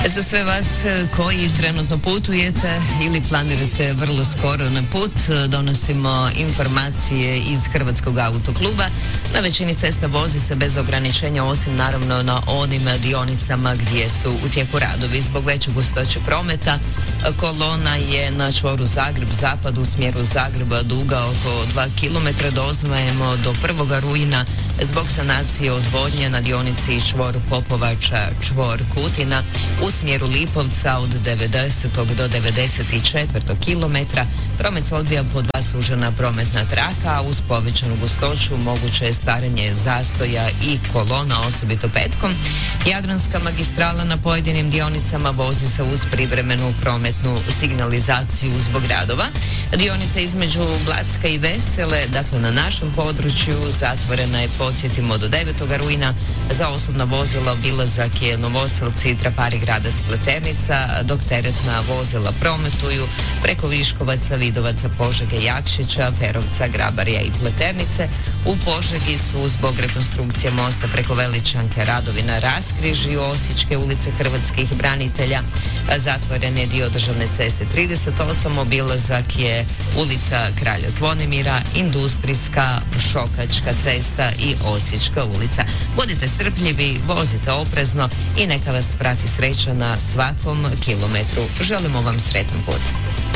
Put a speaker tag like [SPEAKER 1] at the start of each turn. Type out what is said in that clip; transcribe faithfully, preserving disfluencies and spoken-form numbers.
[SPEAKER 1] Za sve vas koji trenutno putujete ili planirate vrlo skoro na put, donosimo informacije iz Hrvatskog autokluba. Na većini cesta vozi se bez ograničenja, osim naravno na onim dionicama gdje su u tijeku radovi. Zbog veće gustoće prometa, kolona je na čvoru Zagreb-Zapad u smjeru Zagreba duga oko dva kilometra. Doznajemo do prvog rujna zbog sanacije odvodnje na dionici čvor Popovača, čvor Kutina u smjeru Lipovca od devedesetog do devedeset četvrtog kilometra. Promet se odvija po dva sužena prometna traka, a uz povećanu gustoću moguće je starenje zastoja i kolona, osobito petkom. Jadranska magistrala na pojedinim dionicama vozi se uz privremenu prometnu signalizaciju zbog radova. Dionica između Blacka i Vesele, dakle na našem području, zatvorena je, podsjetimo, do devetog rujna. Za osobna vozila obilazak je Novoselci, Trapari grada Pleternica, dok teretna vozila prometuju preko Viškovaca, Vidovaca, Požege, Jakšića, Ferovca, Grabarja i Pleternice. U Požegi su zbog rekonstrukcije mosta preko Veličanke radovi na raskrižju Osječke ulice Hrvatskih branitelja. Zatvoren je dio državne ceste trideset osam, obilazak je ulica Kralja Zvonimira, Industrijska, Šokačka cesta i Osječka ulica. Budite strpljivi, vozite oprezno i neka vas prati sreća na svakom kilometru. Želimo vam sretan put.